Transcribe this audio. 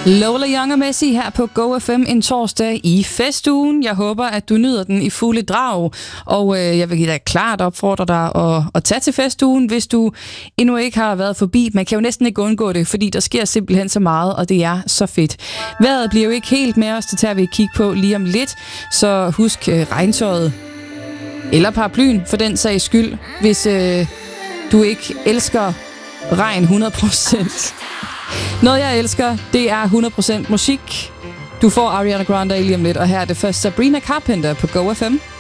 Lola Young og Messi her på Go FM en torsdag i festugen. Jeg håber, at du nyder den i fulde drag, og jeg vil give dig klart opfordre dig at tage til festugen, hvis du endnu ikke har været forbi. Man kan jo næsten ikke undgå det, fordi der sker simpelthen så meget, og det er så fedt. Vejret bliver jo ikke helt med os, det tager vi et kig på lige om lidt, så husk regntøjet eller paraplyen for den sags skyld, hvis du ikke elsker regn 100%. Noget jeg elsker, det er 100% musik. Du får Ariana Grande lige om lidt, og her er det først Sabrina Carpenter på Go FM.